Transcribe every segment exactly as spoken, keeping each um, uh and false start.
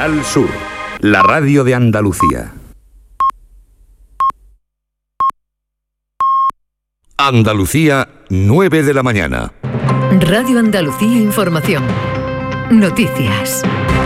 Canal Sur, la radio de Andalucía. Andalucía, nueve de la mañana. Radio Andalucía Información. Noticias.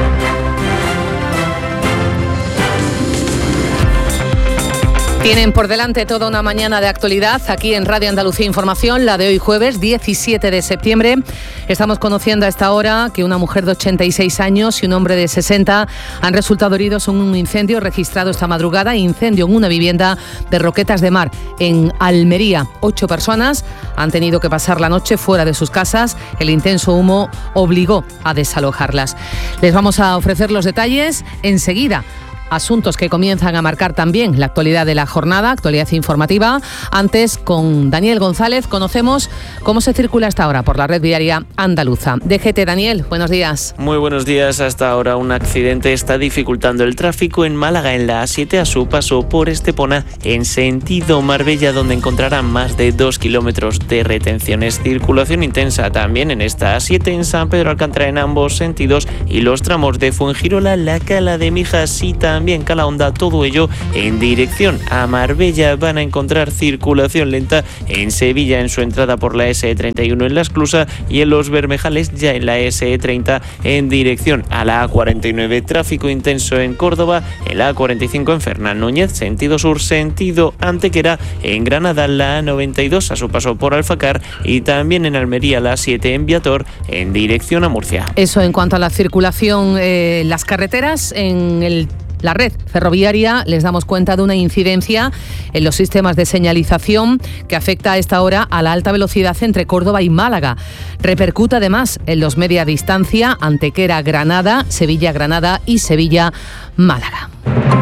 Tienen por delante toda una mañana de actualidad aquí en Radio Andalucía Información, la de hoy jueves diecisiete de septiembre. Estamos conociendo a esta hora que una mujer de ochenta y seis años y un hombre de sesenta han resultado heridos en un incendio registrado esta madrugada, incendio en una vivienda de Roquetas de Mar, en Almería. Ocho personas han tenido que pasar la noche fuera de sus casas. El intenso humo obligó a desalojarlas. Les vamos a ofrecer los detalles enseguida. Asuntos que comienzan a marcar también la actualidad de la jornada, actualidad informativa. Antes, con Daniel González, conocemos cómo se circula hasta ahora por la red viaria andaluza. D G T, Daniel, buenos días. Muy buenos días. Hasta ahora un accidente está dificultando el tráfico en Málaga, en la A siete, a su paso por Estepona, en sentido Marbella, donde encontrarán más de dos kilómetros de retenciones. Circulación intensa también en esta A siete, en San Pedro Alcántara, en ambos sentidos, y los tramos de Fuengirola, La Cala de Mijas y también Calahonda, todo ello en dirección a Marbella. Van a encontrar circulación lenta en Sevilla, en su entrada por la ese treinta y uno en La Esclusa, y en Los Bermejales, ya en la ese treinta en dirección a la A cuarenta y nueve. Tráfico intenso en Córdoba, en la A cuarenta y cinco en Fernán Núñez, sentido sur, sentido Antequera, en Granada la A noventa y dos a su paso por Alfacar, y también en Almería la A siete en Viator, en dirección a Murcia. Eso en cuanto a la circulación, eh, las carreteras. En el La red ferroviaria les damos cuenta de una incidencia en los sistemas de señalización que afecta a esta hora a la alta velocidad entre Córdoba y Málaga. Repercute además en los media distancia, Antequera-Granada, Sevilla-Granada y Sevilla-Málaga.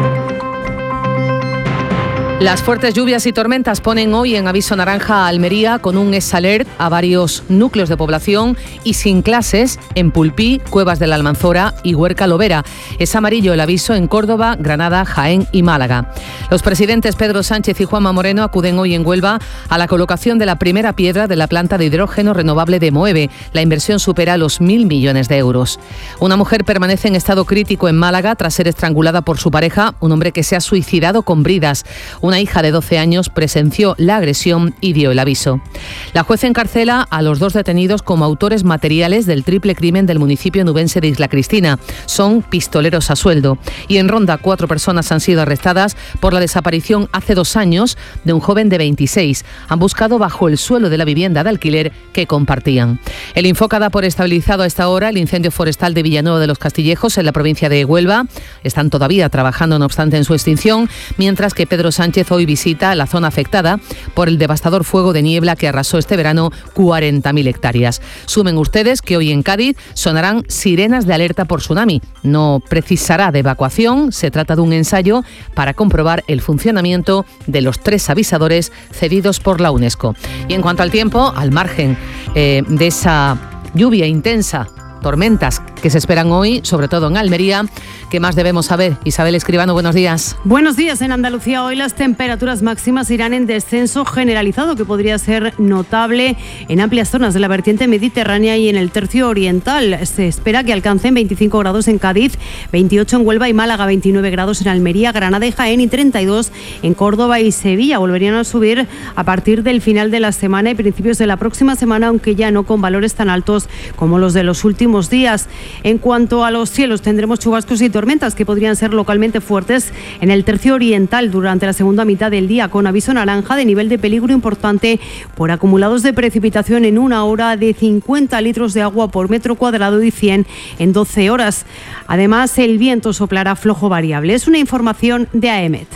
Las fuertes lluvias y tormentas ponen hoy en aviso naranja a Almería, con un S-Alert a varios núcleos de población y sin clases en Pulpí, Cuevas de la Almanzora y Huerca Lobera. Es amarillo el aviso en Córdoba, Granada, Jaén y Málaga. Los presidentes Pedro Sánchez y Juanma Moreno acuden hoy en Huelva a la colocación de la primera piedra de la planta de hidrógeno renovable de Moeve. La inversión supera los mil millones de euros. Una mujer permanece en estado crítico en Málaga tras ser estrangulada por su pareja, un hombre que se ha suicidado con bridas. Una hija de doce años presenció la agresión y dio el aviso. La jueza encarcela a los dos detenidos como autores materiales del triple crimen del municipio nubense de Isla Cristina. Son pistoleros a sueldo. Y en Ronda, cuatro personas han sido arrestadas por la desaparición hace dos años de un joven de veintiséis. Han buscado bajo el suelo de la vivienda de alquiler que compartían. El Infoca da por estabilizado a esta hora el incendio forestal de Villanueva de los Castillejos, en la provincia de Huelva. Están todavía trabajando, no obstante, en su extinción, mientras que Pedro Sánchez hoy visita la zona afectada por el devastador fuego de niebla que arrasó este verano cuarenta mil hectáreas. Sumen ustedes que hoy en Cádiz sonarán sirenas de alerta por tsunami. No precisará de evacuación, se trata de un ensayo para comprobar el funcionamiento de los tres avisadores cedidos por la UNESCO. Y en cuanto al tiempo, al margen eh, de esa lluvia intensa, tormentas que se esperan hoy, sobre todo en Almería, ¿qué más debemos saber? Isabel Escribano, buenos días. Buenos días. En Andalucía hoy las temperaturas máximas irán en descenso generalizado, que podría ser notable en amplias zonas de la vertiente mediterránea y en el tercio oriental. Se espera que alcancen veinticinco grados en Cádiz, veintiocho en Huelva y Málaga, veintinueve grados en Almería, Granada y Jaén y treinta y dos en Córdoba y Sevilla. Volverían a subir a partir del final de la semana y principios de la próxima semana, aunque ya no con valores tan altos como los de los últimos días. En cuanto a los cielos, tendremos chubascos y tormentas que podrían ser localmente fuertes en el tercio oriental durante la segunda mitad del día, con aviso naranja de nivel de peligro importante por acumulados de precipitación en una hora de cincuenta litros de agua por metro cuadrado y cien en doce horas. Además, el viento soplará flojo variable. Es una información de A E M E T.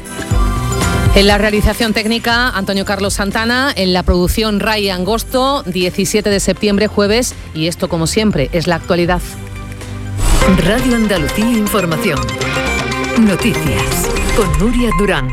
En la realización técnica, Antonio Carlos Santana. En la producción, Ray Angosto. diecisiete de septiembre, jueves. Y esto, como siempre, es la actualidad. Radio Andalucía Información. Noticias con Nuria Durán.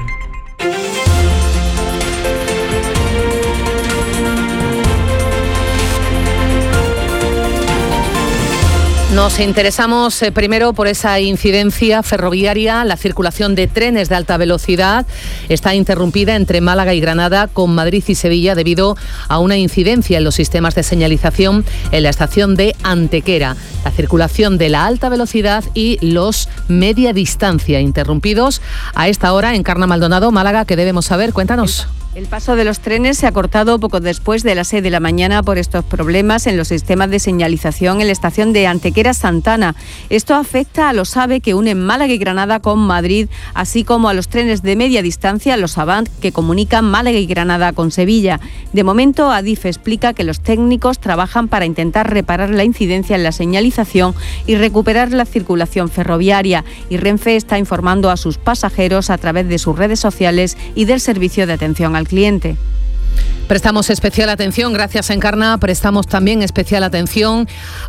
Nos interesamos eh, primero por esa incidencia ferroviaria. La circulación de trenes de alta velocidad está interrumpida entre Málaga y Granada con Madrid y Sevilla debido a una incidencia en los sistemas de señalización en la estación de Antequera. La circulación de la alta velocidad y los media distancia interrumpidos a esta hora en Carna Maldonado, Málaga. ¿Qué debemos saber? Cuéntanos. El paso de los trenes se ha cortado poco después de las seis de la mañana por estos problemas en los sistemas de señalización en la estación de Antequera Santana. Esto afecta a los AVE que unen Málaga y Granada con Madrid, así como a los trenes de media distancia, los Avant, que comunican Málaga y Granada con Sevilla. De momento, Adif explica que los técnicos trabajan para intentar reparar la incidencia en la señalización y recuperar la circulación ferroviaria. Y Renfe está informando a sus pasajeros a través de sus redes sociales y del servicio de atención al cliente. Prestamos especial atención, gracias Encarna, prestamos también especial atención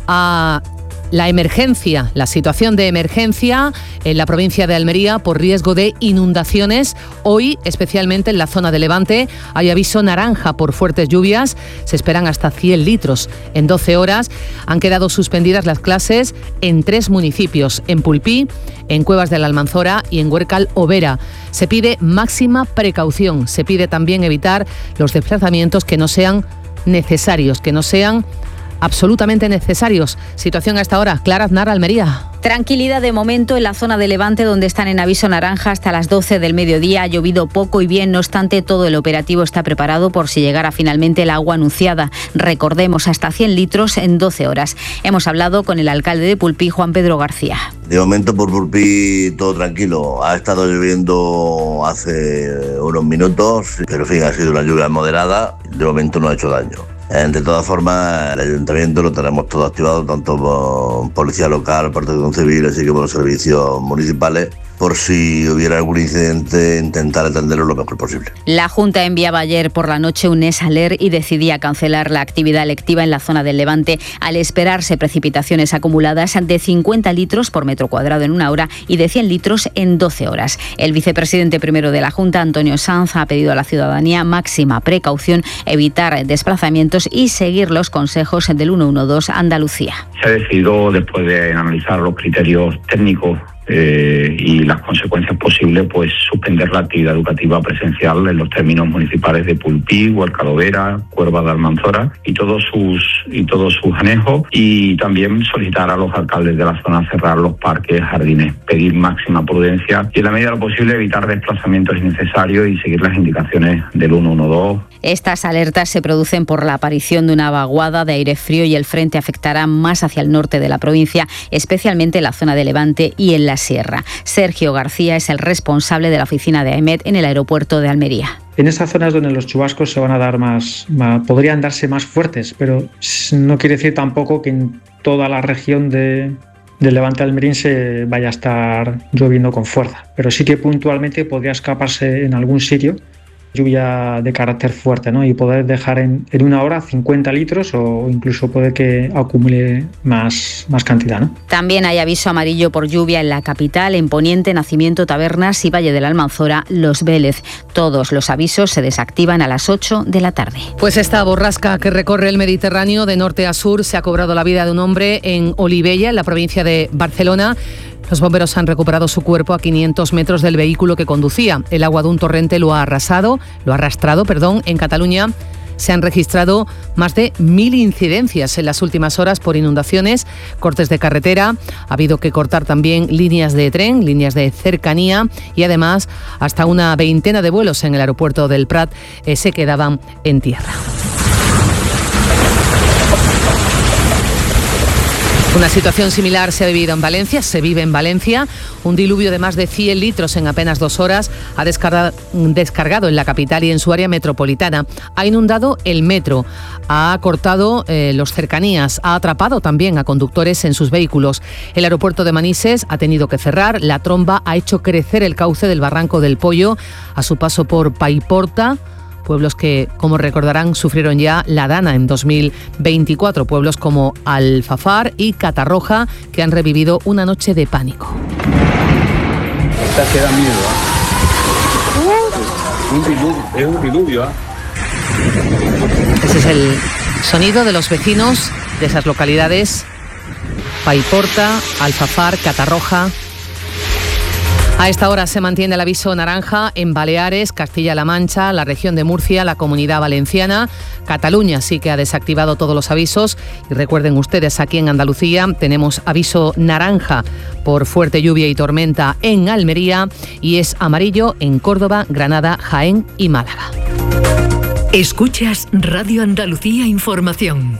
a la emergencia, la situación de emergencia en la provincia de Almería por riesgo de inundaciones. Hoy, especialmente en la zona de Levante, hay aviso naranja por fuertes lluvias. Se esperan hasta cien litros en doce horas. Han quedado suspendidas las clases en tres municipios, en Pulpí, en Cuevas de la Almanzora y en Huércal Overa. Se pide máxima precaución. Se pide también evitar los desplazamientos que no sean necesarios, que no sean absolutamente necesarios. Situación a esta hora. Clara Aznar, Almería. Tranquilidad de momento en la zona de Levante, donde están en aviso naranja hasta las doce del mediodía. Ha llovido poco y bien, no obstante, todo el operativo está preparado por si llegara finalmente el agua anunciada. Recordemos, hasta cien litros en doce horas. Hemos hablado con el alcalde de Pulpí, Juan Pedro García. De momento por Pulpí todo tranquilo. Ha estado lloviendo hace unos minutos, pero en fin, ha sido una lluvia moderada. De momento no ha hecho daño. De todas formas, el ayuntamiento lo tenemos todo activado, tanto por policía local, protección civil, así que por los servicios municipales, por si hubiera algún incidente, intentar atenderlo lo mejor posible. La Junta enviaba ayer por la noche un esaler y decidía cancelar la actividad lectiva en la zona del Levante al esperarse precipitaciones acumuladas de cincuenta litros por metro cuadrado en una hora y de cien litros en doce horas. El vicepresidente primero de la Junta, Antonio Sanz, ha pedido a la ciudadanía máxima precaución, evitar desplazamientos y seguir los consejos del ciento doce Andalucía. Se ha decidido, después de analizar los criterios técnicos Eh, y las consecuencias posibles, pues suspender la actividad educativa presencial en los términos municipales de Pulpí, Huércal Overa, Cuerva de Almanzora y todos sus y todos sus anejos, y también solicitar a los alcaldes de la zona cerrar los parques, jardines, pedir máxima prudencia y en la medida de lo posible evitar desplazamientos innecesarios y seguir las indicaciones del ciento doce. Estas alertas se producen por la aparición de una vaguada de aire frío y el frente afectará más hacia el norte de la provincia, especialmente en la zona de Levante y en la Sierra. Sergio García es el responsable de la oficina de AEMET en el aeropuerto de Almería. En esas zonas donde los chubascos se van a dar más, más, podrían darse más fuertes, pero no quiere decir tampoco que en toda la región de, del Levante almeriense vaya a estar lloviendo con fuerza, pero sí que puntualmente podría escaparse en algún sitio lluvia de carácter fuerte, ¿no? Y poder dejar en, en una hora cincuenta litros o incluso puede que acumule más, más cantidad, ¿no? También hay aviso amarillo por lluvia en la capital, en Poniente, Nacimiento, Tabernas y Valle de la Almanzora, Los Vélez. Todos los avisos se desactivan a las ocho de la tarde. Pues esta borrasca que recorre el Mediterráneo de norte a sur se ha cobrado la vida de un hombre en Olivella, en la provincia de Barcelona. Los bomberos han recuperado su cuerpo a quinientos metros del vehículo que conducía. El agua de un torrente lo ha arrasado, lo ha arrastrado, perdón. En Cataluña se han registrado más de mil incidencias en las últimas horas por inundaciones, cortes de carretera. Ha habido que cortar también líneas de tren, líneas de cercanía y además hasta una veintena de vuelos en el aeropuerto del Prat eh, se quedaban en tierra. Una situación similar se ha vivido en Valencia, se vive en Valencia. Un diluvio de más de cien litros en apenas dos horas ha descarga, descargado en la capital y en su área metropolitana. Ha inundado el metro, ha cortado eh, los cercanías, ha atrapado también a conductores en sus vehículos. El aeropuerto de Manises ha tenido que cerrar. La tromba ha hecho crecer el cauce del Barranco del Pollo a su paso por Paiporta. Pueblos que, como recordarán, sufrieron ya la dana en dos mil veinticuatro. Pueblos como Alfafar y Catarroja, que han revivido una noche de pánico. Esta que da miedo, ¿eh? un diluvio, es un diluvio. ¿eh? Ese es el sonido de los vecinos de esas localidades Paiporta, Alfafar, Catarroja. A esta hora se mantiene el aviso naranja en Baleares, Castilla-La Mancha, la región de Murcia, la Comunidad Valenciana. Cataluña sí que ha desactivado todos los avisos. Y recuerden ustedes, aquí en Andalucía tenemos aviso naranja por fuerte lluvia y tormenta en Almería y es amarillo en Córdoba, Granada, Jaén y Málaga. Escuchas Radio Andalucía Información.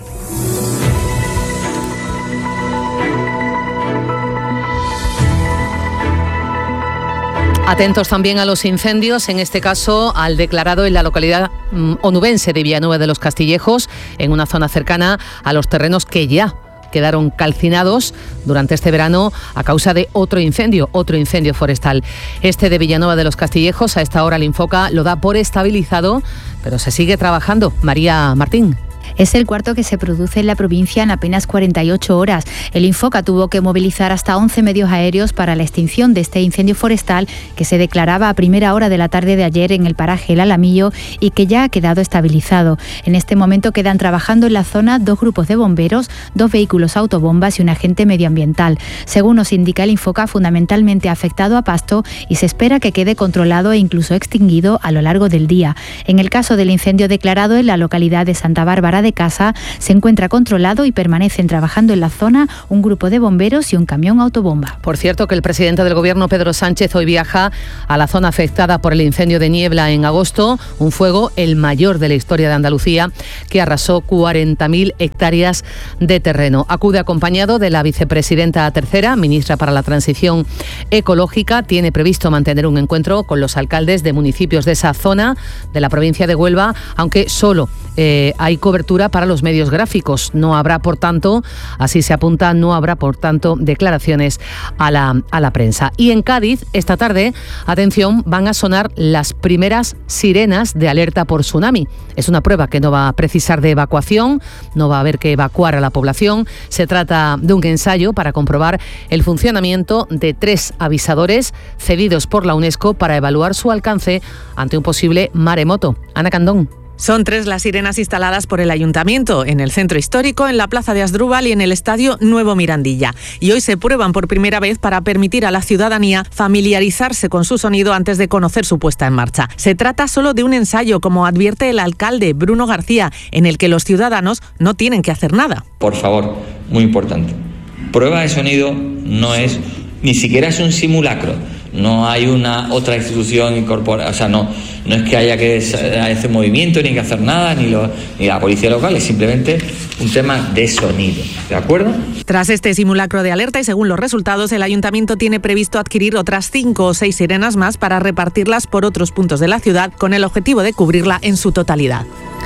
Atentos también a los incendios, en este caso al declarado en la localidad mmm, onubense de Villanueva de los Castillejos, en una zona cercana a los terrenos que ya quedaron calcinados durante este verano a causa de otro incendio, otro incendio forestal. Este de Villanueva de los Castillejos, a esta hora el Infoca lo da por estabilizado, pero se sigue trabajando. María Martín. Es el cuarto que se produce en la provincia en apenas cuarenta y ocho horas. El Infoca tuvo que movilizar hasta once medios aéreos para la extinción de este incendio forestal que se declaraba a primera hora de la tarde de ayer en el paraje El Alamillo y que ya ha quedado estabilizado. En este momento quedan trabajando en la zona dos grupos de bomberos, dos vehículos autobombas y un agente medioambiental. Según nos indica el Infoca, fundamentalmente ha afectado a pasto y se espera que quede controlado e incluso extinguido a lo largo del día. En el caso del incendio declarado en la localidad de Santa Bárbara de Casa, se encuentra controlado y permanecen trabajando en la zona un grupo de bomberos y un camión autobomba. Por cierto, que el presidente del Gobierno, Pedro Sánchez, hoy viaja a la zona afectada por el incendio de Niebla en agosto, un fuego el mayor de la historia de Andalucía que arrasó cuarenta mil hectáreas de terreno. Acude acompañado de la vicepresidenta tercera, ministra para la Transición Ecológica. Tiene previsto mantener un encuentro con los alcaldes de municipios de esa zona de la provincia de Huelva, aunque solo eh, hay cobertura para los medios gráficos. No habrá, por tanto, así se apunta, no habrá, por tanto, declaraciones a la, a la prensa. Y en Cádiz, esta tarde, atención, van a sonar las primeras sirenas de alerta por tsunami. Es una prueba que no va a precisar de evacuación, no va a haber que evacuar a la población. Se trata de un ensayo para comprobar el funcionamiento de tres avisadores cedidos por la UNESCO para evaluar su alcance ante un posible maremoto. Ana Candón. Son tres las sirenas instaladas por el Ayuntamiento, en el Centro Histórico, en la Plaza de Asdrúbal y en el Estadio Nuevo Mirandilla. Y hoy se prueban por primera vez para permitir a la ciudadanía familiarizarse con su sonido antes de conocer su puesta en marcha. Se trata solo de un ensayo, como advierte el alcalde Bruno García, en el que los ciudadanos no tienen que hacer nada. Por favor, muy importante. Prueba de sonido no es, ni siquiera es un simulacro. No hay una otra institución incorporada, o sea, no, no es que haya que hacer movimiento, ni que hacer nada, ni, lo, ni la policía local, es simplemente un tema de sonido, ¿de acuerdo? Tras este simulacro de alerta y según los resultados, el Ayuntamiento tiene previsto adquirir otras cinco o seis sirenas más para repartirlas por otros puntos de la ciudad con el objetivo de cubrirla en su totalidad.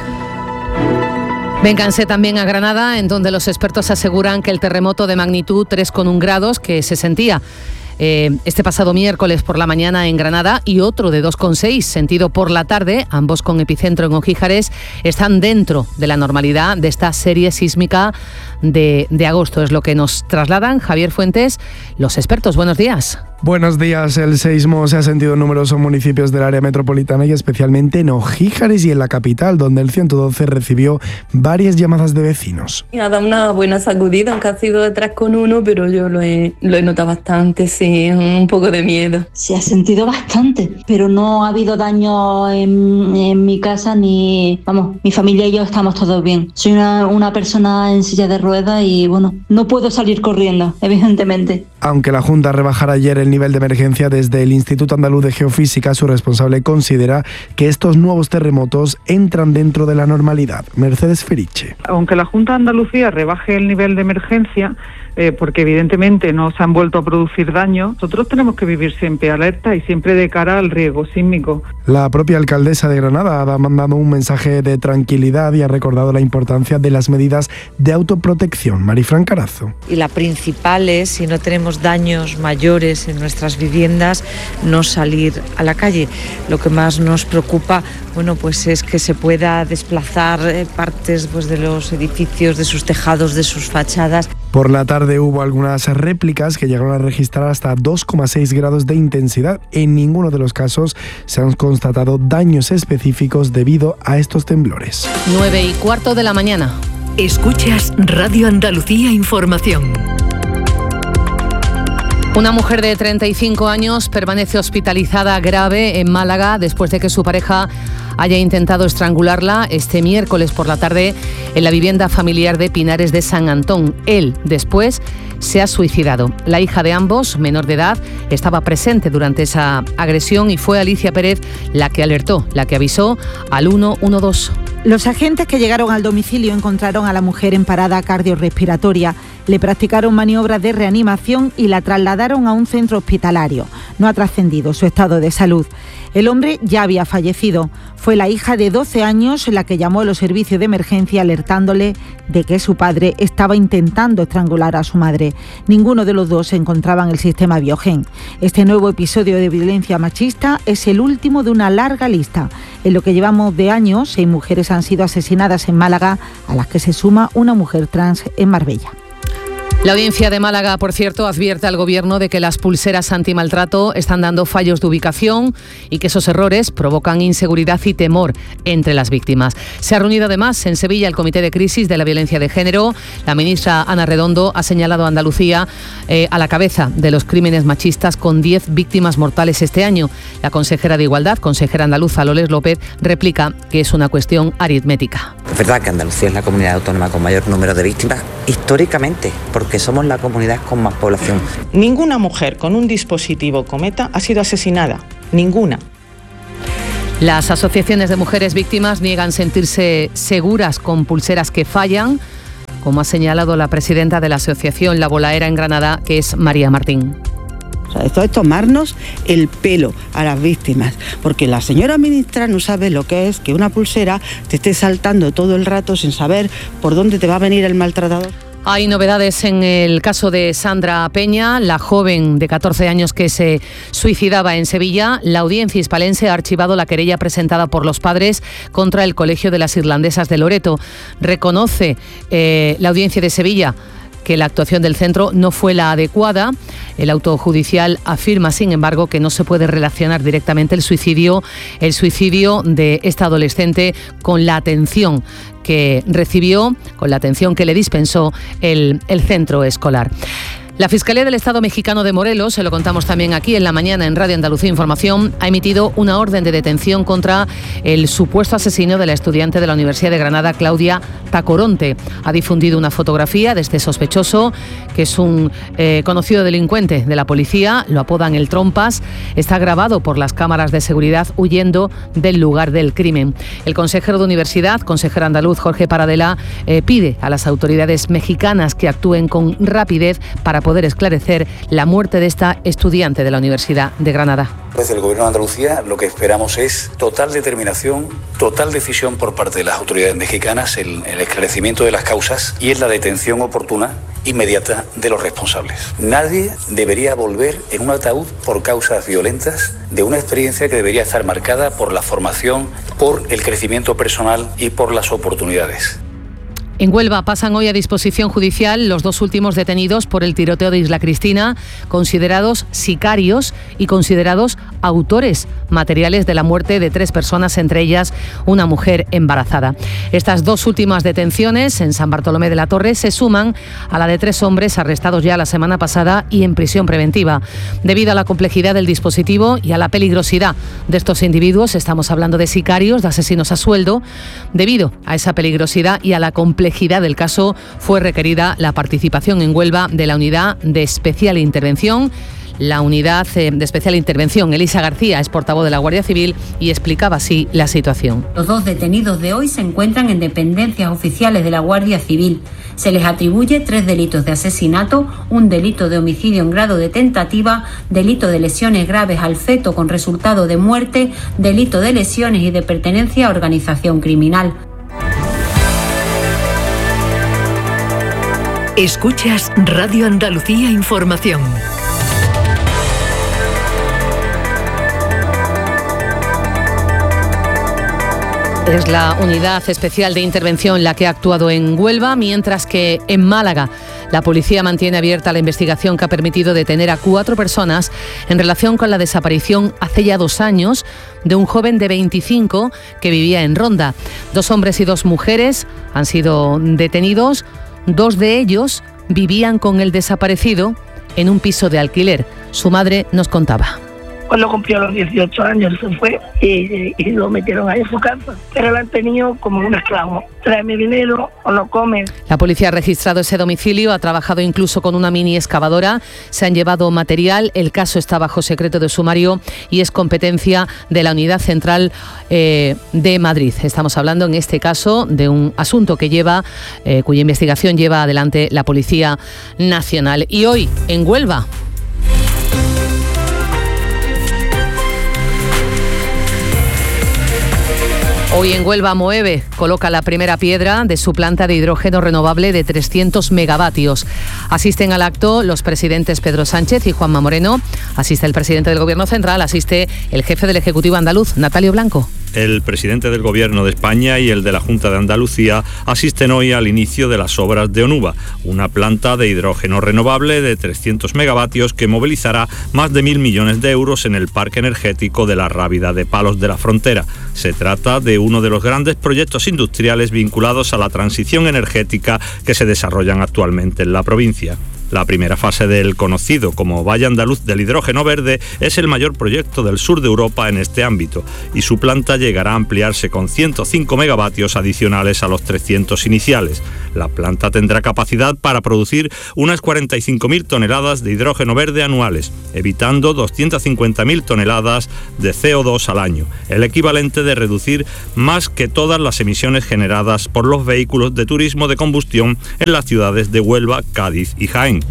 Vénganse también a Granada, en donde los expertos aseguran que el terremoto de magnitud tres coma uno grados que se sentía Eh, este pasado miércoles por la mañana en Granada y otro de dos coma seis sentido por la tarde, ambos con epicentro en Ojíjares, están dentro de la normalidad de esta serie sísmica de, de agosto. Es lo que nos trasladan Javier Fuentes, los expertos. Buenos días. Buenos días. El seísmo se ha sentido en numerosos municipios del área metropolitana y especialmente en Ojíjares y en la capital, donde el ciento doce recibió varias llamadas de vecinos. Ha dado una buena sacudida, aunque ha sido de tres coma uno, pero yo lo he, lo he notado bastante, sí, un poco de miedo. Se ha sentido bastante, pero no ha habido daño en, en mi casa ni, vamos, mi familia y yo estamos todos bien. Soy una, una persona en silla de ruedas y, bueno, no puedo salir corriendo, evidentemente. Aunque la Junta rebajara ayer el nivel de emergencia, desde el Instituto Andaluz de Geofísica, su responsable considera que estos nuevos terremotos entran dentro de la normalidad. Mercedes Feriche. Aunque la Junta de Andalucía rebaje el nivel de emergencia, eh, porque evidentemente no se han vuelto a producir daños, nosotros tenemos que vivir siempre alerta y siempre de cara al riesgo sísmico. La propia alcaldesa de Granada ha mandado un mensaje de tranquilidad y ha recordado la importancia de las medidas de autoprotección. Marifran Carazo. Y la principal es, si no tenemos daños mayores en nuestras viviendas, no salir a la calle. Lo que más nos preocupa, bueno, pues es que se pueda desplazar partes pues, de los edificios, de sus tejados, de sus fachadas. Por la tarde hubo algunas réplicas que llegaron a registrar hasta dos coma seis grados de intensidad. En ninguno de los casos se han constatado daños específicos debido a estos temblores. Nueve y cuarto de la mañana. Escuchas Radio Andalucía Información. Una mujer de treinta y cinco años permanece hospitalizada grave en Málaga después de que su pareja haya intentado estrangularla este miércoles por la tarde en la vivienda familiar de Pinares de San Antón. Él, después, se ha suicidado. La hija de ambos, menor de edad, estaba presente durante esa agresión y fue Alicia Pérez la que alertó, la que avisó al uno uno dos. Los agentes que llegaron al domicilio encontraron a la mujer en parada cardiorrespiratoria. Le practicaron maniobras de reanimación y la trasladaron a un centro hospitalario. No ha trascendido su estado de salud. El hombre ya había fallecido. Fue la hija de doce años la que llamó a los servicios de emergencia alertándole de que su padre estaba intentando estrangular a su madre. Ninguno de los dos se encontraba en el sistema Biogen. Este nuevo episodio de violencia machista es el último de una larga lista. En lo que llevamos de años, seis mujeres han sido asesinadas en Málaga, a las que se suma una mujer trans en Marbella. La Audiencia de Málaga, por cierto, advierte al Gobierno de que las pulseras antimaltrato están dando fallos de ubicación y que esos errores provocan inseguridad y temor entre las víctimas. Se ha reunido además en Sevilla el Comité de Crisis de la Violencia de Género. La ministra Ana Redondo ha señalado a Andalucía eh, a la cabeza de los crímenes machistas con diez víctimas mortales este año. La consejera de Igualdad, consejera andaluza Loles López, replica que es una cuestión aritmética. Es verdad que Andalucía es la comunidad autónoma con mayor número de víctimas históricamente, porque somos la comunidad con más población. Ninguna mujer con un dispositivo Cometa ha sido asesinada, ninguna. Las asociaciones de mujeres víctimas niegan sentirse seguras con pulseras que fallan, como ha señalado la presidenta de la asociación La Bolaera en Granada, que es María Martín. O sea, esto es tomarnos el pelo a las víctimas, porque la señora ministra no sabe lo que es que una pulsera te esté saltando todo el rato sin saber por dónde te va a venir el maltratador. Hay novedades en el caso de Sandra Peña, la joven de catorce años que se suicidaba en Sevilla. La audiencia hispalense ha archivado la querella presentada por los padres contra el Colegio de las Irlandesas de Loreto. Reconoce eh, la audiencia de Sevilla que la actuación del centro no fue la adecuada. El auto judicial afirma, sin embargo, que no se puede relacionar directamente el suicidio, el suicidio de esta adolescente con la atención que recibió, con la atención que le dispensó el, el centro escolar. La Fiscalía del Estado mexicano de Morelos, se lo contamos también aquí en la mañana en Radio Andalucía Información, ha emitido una orden de detención contra el supuesto asesino de la estudiante de la Universidad de Granada, Claudia Tacoronte. Ha difundido una fotografía de este sospechoso, que es un eh, conocido delincuente de la policía, lo apodan el Trompas. Está grabado por las cámaras de seguridad huyendo del lugar del crimen. El consejero de Universidad, consejero andaluz Jorge Paradela, eh, pide a las autoridades mexicanas que actúen con rapidez para poder esclarecer la muerte de esta estudiante de la Universidad de Granada. Desde el Gobierno de Andalucía lo que esperamos es total determinación, total decisión por parte de las autoridades mexicanas, el, el esclarecimiento de las causas y en la detención oportuna, inmediata, de los responsables. Nadie debería volver en un ataúd por causas violentas de una experiencia que debería estar marcada por la formación, por el crecimiento personal y por las oportunidades. En Huelva pasan hoy a disposición judicial los dos últimos detenidos por el tiroteo de Isla Cristina, considerados sicarios y considerados autores materiales de la muerte de tres personas, entre ellas una mujer embarazada. Estas dos últimas detenciones en San Bartolomé de la Torre se suman a la de tres hombres arrestados ya la semana pasada y en prisión preventiva. Debido a la complejidad del dispositivo y a la peligrosidad de estos individuos, estamos hablando de sicarios, de asesinos a sueldo. Debido a esa peligrosidad y a la complejidad del caso, fue requerida la participación en Huelva de la Unidad de Especial Intervención. La Unidad de Especial Intervención, Elisa García, es portavoz de la Guardia Civil y explicaba así la situación. Los dos detenidos de hoy se encuentran en dependencias oficiales de la Guardia Civil. Se les atribuye tres delitos de asesinato, un delito de homicidio en grado de tentativa, delito de lesiones graves al feto con resultado de muerte, delito de lesiones y de pertenencia a organización criminal. Escuchas Radio Andalucía Información. Es la Unidad Especial de Intervención la que ha actuado en Huelva, mientras que en Málaga la policía mantiene abierta la investigación que ha permitido detener a cuatro personas en relación con la desaparición hace ya dos años de un joven de veinticinco que vivía en Ronda. Dos hombres y dos mujeres han sido detenidos. Dos de ellos vivían con el desaparecido en un piso de alquiler. Su madre nos contaba. Cuando cumplió los dieciocho años se fue y, y lo metieron ahí en su casa. Pero lo han tenido como un esclavo. Tráeme dinero o no comes. La policía ha registrado ese domicilio, ha trabajado incluso con una mini excavadora. Se han llevado material. El caso está bajo secreto de sumario y es competencia de la Unidad Central eh, de Madrid. Estamos hablando en este caso de un asunto que lleva, eh, cuya investigación lleva adelante la Policía Nacional. Y hoy, en Huelva, Hoy en Huelva, Moeve coloca la primera piedra de su planta de hidrógeno renovable de trescientos megavatios. Asisten al acto los presidentes Pedro Sánchez y Juanma Moreno. Asiste el presidente del Gobierno Central, asiste el jefe del Ejecutivo andaluz, Natalio Blanco. El presidente del Gobierno de España y el de la Junta de Andalucía asisten hoy al inicio de las obras de Onuba, una planta de hidrógeno renovable de trescientos megavatios que movilizará más de mil millones de euros en el parque energético de la Rábida de Palos de la Frontera. Se trata de uno de los grandes proyectos industriales vinculados a la transición energética que se desarrollan actualmente en la provincia. La primera fase del conocido como Valle Andaluz del Hidrógeno Verde es el mayor proyecto del sur de Europa en este ámbito y su planta llegará a ampliarse con ciento cinco megavatios adicionales a los trescientos iniciales. La planta tendrá capacidad para producir unas cuarenta y cinco mil toneladas de hidrógeno verde anuales, evitando doscientas cincuenta mil toneladas de C O dos al año, el equivalente de reducir más que todas las emisiones generadas por los vehículos de turismo de combustión en las ciudades de Huelva, Cádiz y Jaén.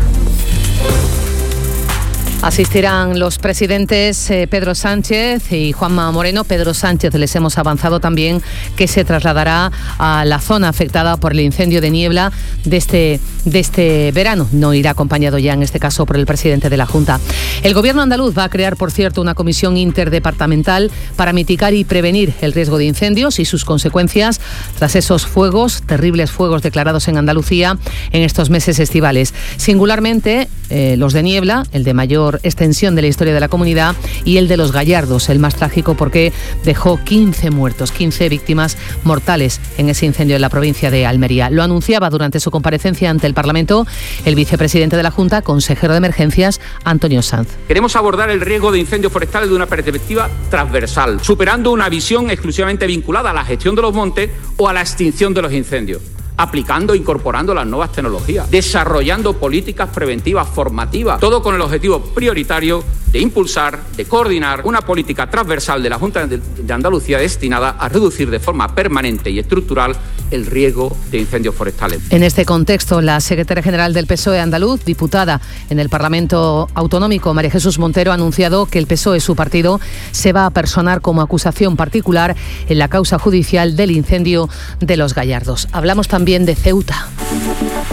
Asistirán los presidentes eh, Pedro Sánchez y Juanma Moreno. Pedro Sánchez, les hemos avanzado también que se trasladará a la zona afectada por el incendio de niebla de este, de este verano. No irá acompañado ya en este caso por el presidente de la Junta. El Gobierno andaluz va a crear, por cierto, una comisión interdepartamental para mitigar y prevenir el riesgo de incendios y sus consecuencias tras esos fuegos, terribles fuegos declarados en Andalucía en estos meses estivales. Singularmente, eh, los de niebla, el de mayor extensión de la historia de la comunidad, y el de los Gallardos, el más trágico porque dejó quince muertos, quince víctimas mortales en ese incendio en la provincia de Almería. Lo anunciaba durante su comparecencia ante el Parlamento el vicepresidente de la Junta, consejero de Emergencias, Antonio Sanz. Queremos abordar el riesgo de incendios forestales de una perspectiva transversal, superando una visión exclusivamente vinculada a la gestión de los montes o a la extinción de los incendios, aplicando e incorporando las nuevas tecnologías, desarrollando políticas preventivas formativas, todo con el objetivo prioritario de impulsar, de coordinar una política transversal de la Junta de Andalucía destinada a reducir de forma permanente y estructural el riesgo de incendios forestales. En este contexto, la secretaria general del P S O E andaluz, diputada en el Parlamento Autonómico, María Jesús Montero, ha anunciado que el P S O E, su partido, se va a personar como acusación particular en la causa judicial del incendio de los Gallardos. Hablamos también de Ceuta.